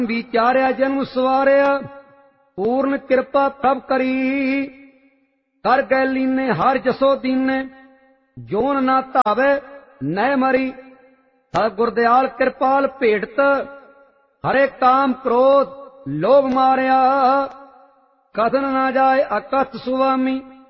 विचार्या जन्म सवारिया पूर्ण कृपा प्रभ करी कर गए लीने हर जसो दीने जोन ना धावे नय मरी सत गुरदयाल कृपाल भेटत हरे काम क्रोध लोभ मारिया कथन ना जाए अकथ सुवामी